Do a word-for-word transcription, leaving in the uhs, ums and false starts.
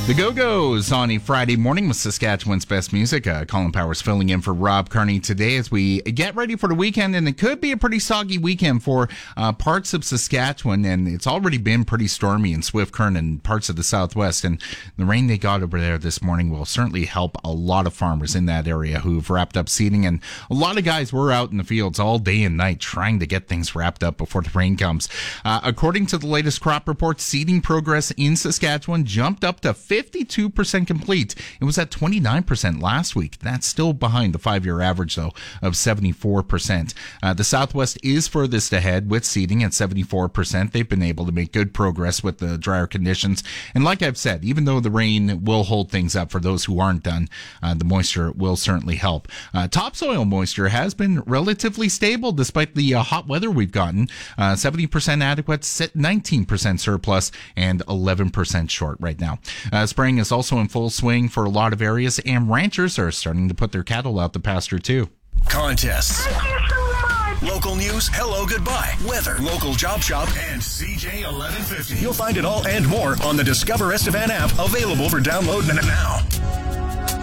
The Go-Go's on a Friday morning with Saskatchewan's best music. Uh, Colin Powers filling in for Rob Carney today as we get ready for the weekend, and it could be a pretty soggy weekend for uh, parts of Saskatchewan, and it's already been pretty stormy in Swift Current and parts of the southwest, and the rain they got over there this morning will certainly help a lot of farmers in that area who've wrapped up seeding, and a lot of guys were out in the fields all day and night trying to get things wrapped up before the rain comes. Uh, according to the latest crop report, seeding progress in Saskatchewan jumped up to fifty-two percent complete. It was at twenty-nine percent last week. That's still behind the five-year average, though, of seventy-four percent. Uh, the Southwest is furthest ahead with seeding at seventy-four percent. They've been able to make good progress with the drier conditions. And like I've said, even though the rain will hold things up for those who aren't done, uh, the moisture will certainly help. Uh, topsoil moisture has been relatively stable despite the uh, hot weather we've gotten. Uh, seventy percent adequate, nineteen percent surplus, and eleven percent short right now. Uh, spraying is also in full swing for a lot of areas, and ranchers are starting to put their cattle out to pasture too. Contests. Local news, hello, goodbye, weather, local job shop, and C J eleven fifty. You'll find it all and more on the Discover Estevan app, available for download now.